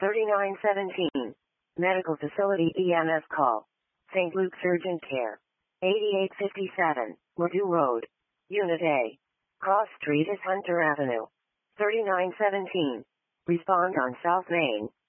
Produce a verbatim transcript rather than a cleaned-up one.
thirty-nine seventeen. Medical facility E M S call. Saint Luke's Urgent Care. eighty-eight fifty-seven. Ladue Road. Unit A. Cross Street is Hunter Avenue. thirty-nine seventeen. Respond on South Main.